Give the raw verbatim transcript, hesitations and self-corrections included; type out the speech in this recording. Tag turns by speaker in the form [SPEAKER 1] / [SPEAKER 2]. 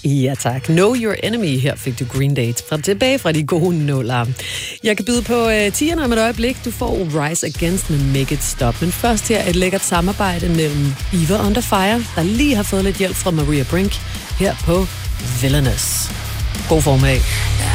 [SPEAKER 1] Ja tak. Know Your Enemy. Her fik du Green Day fra tilbage fra de gode nuller. Jeg kan byde på uh, tierne om et øjeblik. Du får Rise Against med Make It Stop. Men først her et lækkert samarbejde mellem Eva Under Fire, der lige har fået lidt hjælp fra Maria Brink, her på Villainous. God formiddag.